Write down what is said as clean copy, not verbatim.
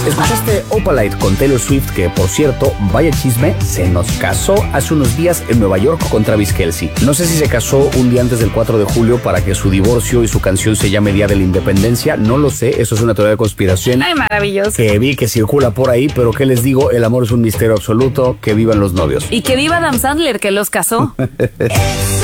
¿Escuchaste Opalite con Taylor Swift? Que, por cierto, vaya chisme, se nos casó hace unos días en Nueva York con Travis Kelce. No sé si se casó un día antes del 4 de julio para que su divorcio y su canción se llame Día de la Independencia. No lo sé, eso es una teoría de conspiración. Ay, maravilloso. Que vi que circula por ahí, pero ¿qué les digo? El amor es un misterio absoluto. Que vivan los novios. Y que viva Adam Sandler, que los casó.